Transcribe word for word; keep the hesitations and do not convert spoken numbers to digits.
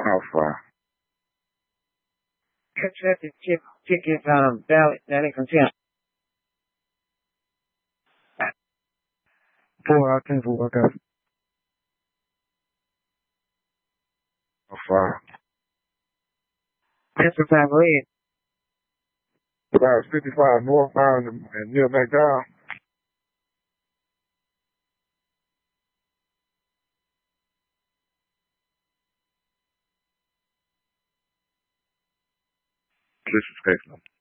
How far? Contracted tick, ticket, um, ballot, that ain't contempt. Four out ten for work out. How far? Central Time, go ahead. About fifty-five northbound and, and near McDowell. Disrespectful.